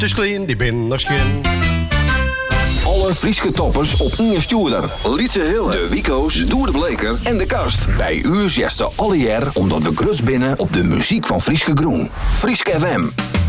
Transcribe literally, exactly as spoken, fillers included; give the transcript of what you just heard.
is clean, die binnerschen. Alle Frieske toppers op Inge Stuurder, Lietse Hille, de Wico's, Doer de Bleker en de Kast. Bij u zegt ze alle jaar omdat we grus binnen op de muziek van Frieske Groen. Frieske F M.